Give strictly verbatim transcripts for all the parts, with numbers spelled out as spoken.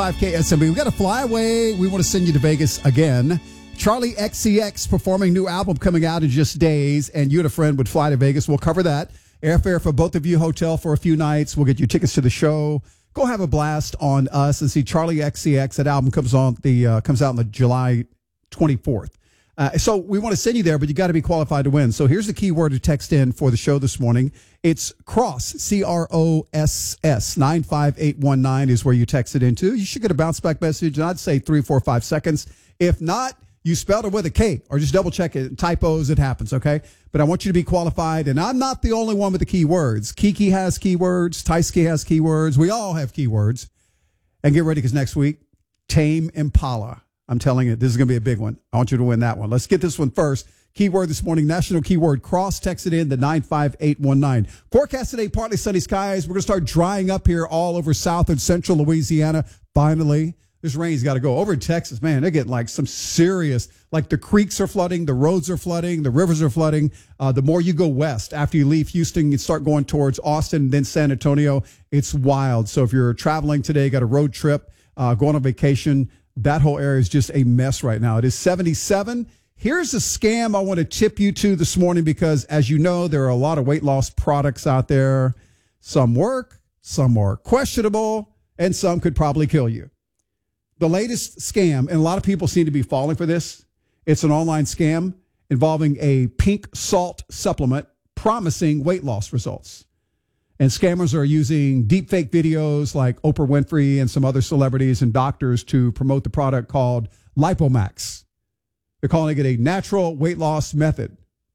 five K S M B. We got to fly away. We want to send you to Vegas again. Charlie X C X performing new album coming out in just days, and you and a friend would fly to Vegas. We'll cover that. Airfare for both of you, hotel for a few nights. We'll get you tickets to the show. Go have a blast on us and see Charlie X C X. That album comes on the uh, comes out on the July twenty-fourth. Uh, so we want to send you there, but you got to be qualified to win. So here's the key word to text in for the show this morning. It's CROSS, C R O S S, nine five eight one nine is where you text it into. You should get a bounce back message, and I'd say three, four, five seconds. If not, you spelled it with a K, or just double check it. Typos, it happens, okay? But I want you to be qualified, and I'm not the only one with the keywords. Kiki has keywords. Taisky has keywords. We all have keywords. And get ready, because next week, Tame Impala. I'm telling you, this is going to be a big one. I want you to win that one. Let's get this one first. Keyword this morning, national keyword CROSS. Text it in to nine five eight one nine. Forecast today, partly sunny skies. We're going to start drying up here all over south and central Louisiana. Finally, this rain's got to go. Over in Texas, man, they're getting like some serious, like the creeks are flooding, the roads are flooding, the rivers are flooding. Uh, the more you go west, after you leave Houston, you start going towards Austin, then San Antonio. It's wild. So if you're traveling today, got a road trip, uh, going on vacation, that whole area is just a mess right now. It is seventy-seven. Here's a scam I want to tip you to this morning, because as you know, there are a lot of weight loss products out there. Some work, some are questionable, and some could probably kill you. The latest scam, and a lot of people seem to be falling for this, it's an online scam involving a pink salt supplement promising weight loss results. And scammers are using deepfake videos like Oprah Winfrey and some other celebrities and doctors to promote the product called Lipomax. They're calling it a natural weight loss method.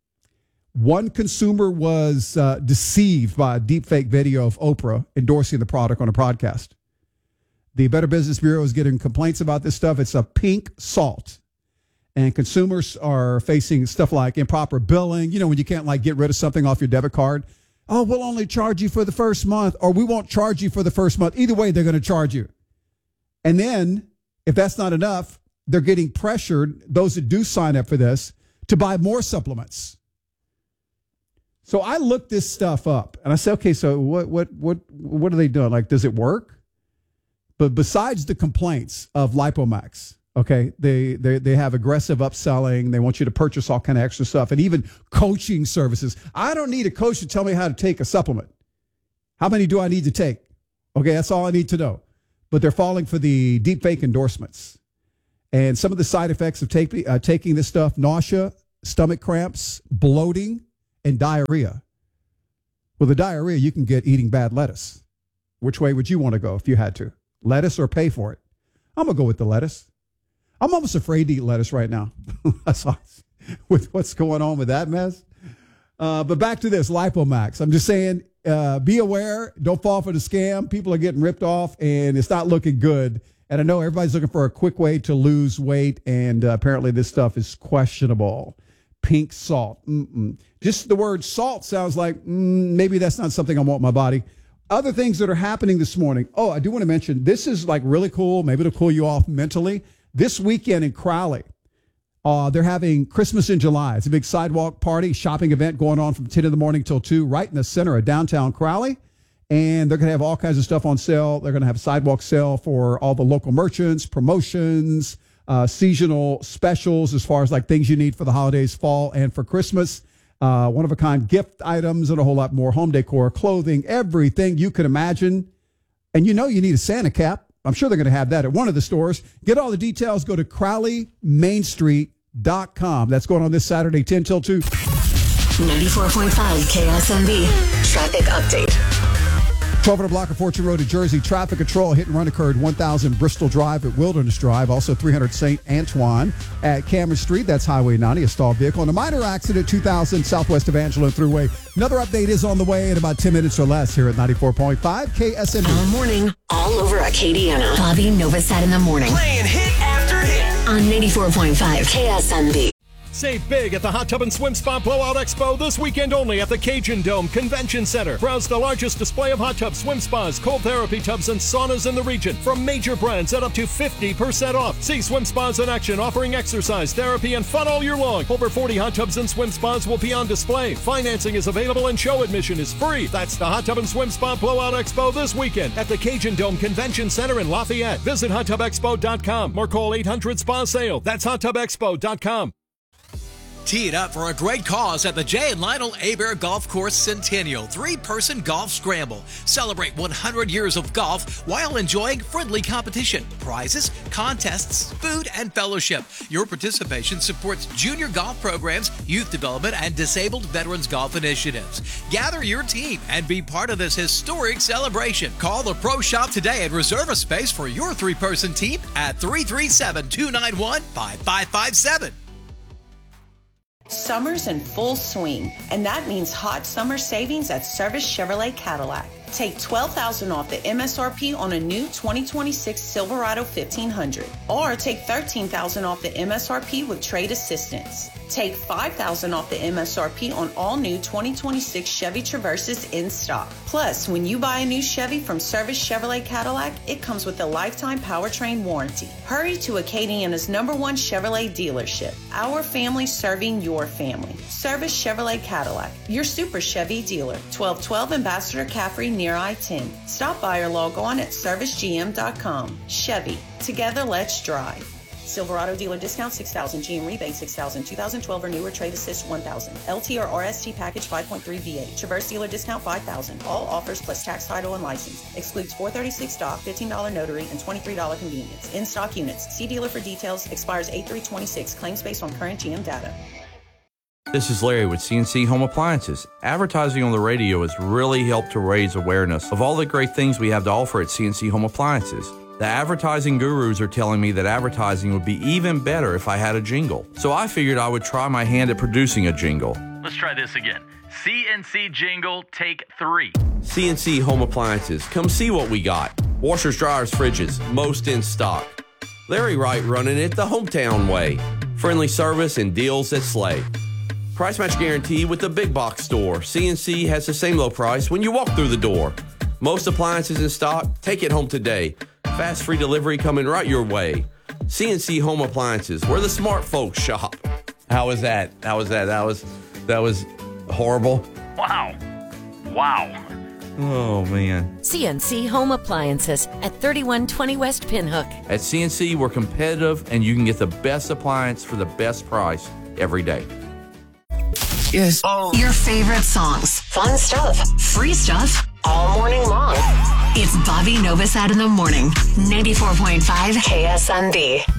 One consumer was uh, deceived by a deepfake video of Oprah endorsing the product on a podcast. The Better Business Bureau is getting complaints about this stuff. It's a pink salt. And consumers are facing stuff like improper billing. You know, when you can't like get rid of something off your debit card. Oh, we'll only charge you for the first month, or we won't charge you for the first month. Either way, they're going to charge you. And then, if that's not enough, they're getting pressured, those that do sign up for this, to buy more supplements. So I looked this stuff up, and I said, okay, so what what what what are they doing? Like, does it work? But besides the complaints of Lipomax, okay, they, they they have aggressive upselling. They want you to purchase all kind of extra stuff, and even coaching services. I don't need a coach to tell me how to take a supplement. How many do I need to take? Okay, that's all I need to know. But they're falling for the deepfake endorsements. And some of the side effects of take, uh, taking this stuff: nausea, stomach cramps, bloating, and diarrhea. Well, the diarrhea you can get eating bad lettuce. Which way would you want to go if you had to? Lettuce or pay for it? I'm going to go with the lettuce. I'm almost afraid to eat lettuce right now. With what's going on with that mess. Uh, but back to this, Lipomax. I'm just saying, uh, be aware. Don't fall for the scam. People are getting ripped off, and it's not looking good. And I know everybody's looking for a quick way to lose weight, and uh, apparently this stuff is questionable. Pink salt. Mm-mm. Just the word salt sounds like mm, maybe that's not something I want in my body. Other things that are happening this morning. Oh, I do want to mention, this is like really cool. Maybe it'll cool you off mentally. This weekend in Crowley, uh, they're having Christmas in July. It's a big sidewalk party, shopping event going on from ten in the morning till two, right in the center of downtown Crowley. And they're going to have all kinds of stuff on sale. They're going to have a sidewalk sale for all the local merchants, promotions, uh, seasonal specials as far as like things you need for the holidays, fall, and for Christmas. Uh, one-of-a-kind gift items and a whole lot more, home decor, clothing, everything you could imagine. And you know you need a Santa cap. I'm sure they're going to have that at one of the stores. Get all the details. Go to crowley main street dot com. That's going on this Saturday, ten till two. ninety-four point five K S M B. Traffic update. twelve hundred block of Fortune Road in Jersey. Traffic control. Hit and run occurred one thousand Bristol Drive at Wilderness Drive. Also three hundred Saint Antoine at Cameron Street. That's Highway ninety, a stalled vehicle. And a minor accident, two thousand Southwest Evangeline Thruway. Another update is on the way in about ten minutes or less here at ninety-four point five K S M B. Our morning, all over Acadiana. Bobby Novosad in the morning. Playing hit after hit. On ninety-four point five K S M B. Save big at the Hot Tub and Swim Spa Blowout Expo this weekend only at the Cajun Dome Convention Center. Browse the largest display of hot tubs, swim spas, cold therapy tubs, and saunas in the region from major brands at up to fifty percent off. See swim spas in action, offering exercise, therapy, and fun all year long. Over forty hot tubs and swim spas will be on display. Financing is available and show admission is free. That's the Hot Tub and Swim Spa Blowout Expo this weekend at the Cajun Dome Convention Center in Lafayette. Visit hot tub expo dot com or call eight hundred spa sale. That's hot tub expo dot com. Tee it up for a great cause at the Jay and Lionel Hebert Golf Course Centennial three-person golf scramble. Celebrate one hundred years of golf while enjoying friendly competition, prizes, contests, food, and fellowship. Your participation supports junior golf programs, youth development, and disabled veterans golf initiatives. Gather your team and be part of this historic celebration. Call the Pro Shop today and reserve a space for your three-person team at three three seven, two nine one, five five five seven. Summer's in full swing, and that means hot summer savings at Service Chevrolet Cadillac. Take twelve thousand dollars off the M S R P on a new twenty twenty-six Silverado fifteen hundred, or take thirteen thousand dollars off the M S R P with trade assistance. Take five thousand dollars off the M S R P on all new twenty twenty-six Chevy Traverses in stock. Plus, when you buy a new Chevy from Service Chevrolet Cadillac, it comes with a lifetime powertrain warranty. Hurry to Acadiana's number one Chevrolet dealership. Our family serving your family. Service Chevrolet Cadillac, your super Chevy dealer. twelve twelve Ambassador Caffrey near I ten. Stop by or log on at service g m dot com. Chevy, together let's drive. Silverado dealer discount six thousand, G M rebate six thousand, two thousand twelve or newer trade assist one thousand, L T or R S T package five point three V eight, Traverse dealer discount five thousand. All offers plus tax, title, and license. Excludes four thirty-six stock, fifteen dollars notary, and twenty-three dollars convenience. In stock units. See dealer for details. Expires eight three twenty-six. Claims based on current G M data. This is Larry with C N C Home Appliances. Advertising on the radio has really helped to raise awareness of all the great things we have to offer at C N C Home Appliances. The advertising gurus are telling me that advertising would be even better if I had a jingle. So I figured I would try my hand at producing a jingle. Let's try this again. C N C jingle, take three. C N C Home Appliances. Come see what we got. Washers, dryers, fridges, most in stock. Larry Wright running it the hometown way. Friendly service and deals that slay. Price match guarantee with the big box store. C N C has the same low price when you walk through the door. Most appliances in stock. Take it home today. Fast free delivery coming right your way. C N C Home Appliances, where the smart folks shop. How was that? How was that? That was that was horrible. Wow. Wow. Oh, man. C N C Home Appliances at thirty-one twenty West Pinhook. At C N C, we're competitive, and you can get the best appliance for the best price every day. Yes. Oh. Your favorite songs, fun stuff, free stuff, all morning long. It's Bobby Novosad in the morning. ninety-four point five K S N B.